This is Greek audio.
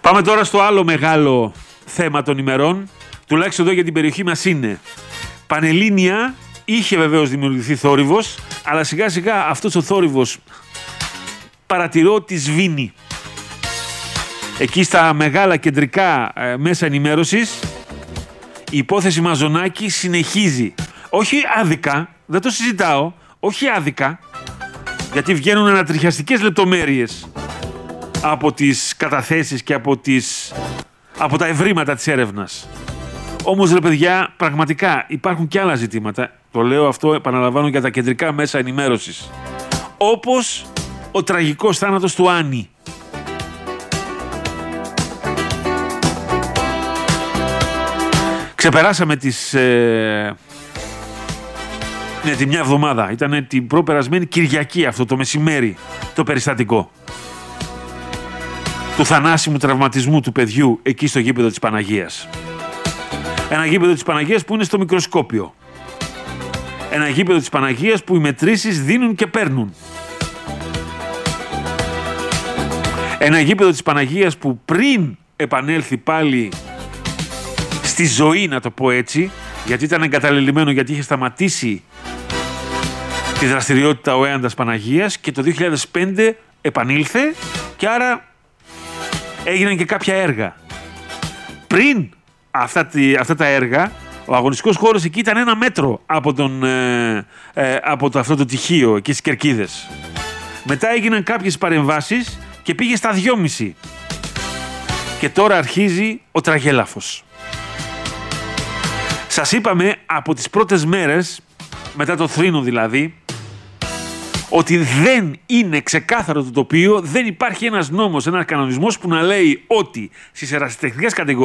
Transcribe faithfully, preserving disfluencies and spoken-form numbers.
Πάμε τώρα στο άλλο μεγάλο θέμα των ημερών, τουλάχιστον εδώ για την περιοχή μας είναι. Πανελλήνια είχε βεβαίως δημιουργηθεί θόρυβος, αλλά σιγά σιγά αυτός ο θόρυβος παρατηρώ ότι σβήνει. Εκεί στα μεγάλα κεντρικά ε, μέσα ενημέρωσης η υπόθεση Μαζονάκη συνεχίζει. Όχι άδικα, δεν το συζητάω, όχι άδικα, γιατί βγαίνουν ανατριχιαστικές λεπτομέρειες από τις καταθέσεις και από, τις, από τα ευρήματα της έρευνας. Όμως ρε παιδιά, πραγματικά υπάρχουν και άλλα ζητήματα. Το λέω αυτό, επαναλαμβάνω, για τα κεντρικά μέσα ενημέρωσης. Όπως ο τραγικός θάνατος του Άννη. Ξεπεράσαμε τις... Ε, ναι, τη μια εβδομάδα. Ήταν την προπερασμένη Κυριακή αυτό το μεσημέρι το περιστατικό του θανάσιμου τραυματισμού του παιδιού εκεί στο γήπεδο της Παναγίας. Ένα γήπεδο της Παναγίας που είναι στο μικροσκόπιο. Ένα γήπεδο της Παναγίας που οι μετρήσεις δίνουν και παίρνουν. Ένα γήπεδο της Παναγίας που πριν επανέλθει πάλι στη ζωή, να το πω έτσι, γιατί ήταν εγκαταλελειμμένο, γιατί είχε σταματήσει τη δραστηριότητα ο Έαντας Παναγίας και το δύο χιλιάδες πέντε επανήλθε και άρα έγιναν και κάποια έργα. Πριν αυτά, τη, αυτά τα έργα, ο αγωνιστικός χώρος εκεί ήταν ένα μέτρο από, τον, ε, ε, από το, αυτό το τυχείο εκεί στις Κερκίδες. Μετά έγιναν κάποιες παρεμβάσεις και πήγε στα δυόμιση. Και τώρα αρχίζει ο τραγέλαφος. Σας είπαμε από τις πρώτες μέρες, μετά το θρήνο δηλαδή, ότι δεν είναι ξεκάθαρο το τοπίο, δεν υπάρχει ένας νόμος, ένας κανονισμός που να λέει ότι στις ερασιτεχνικές κατηγορίες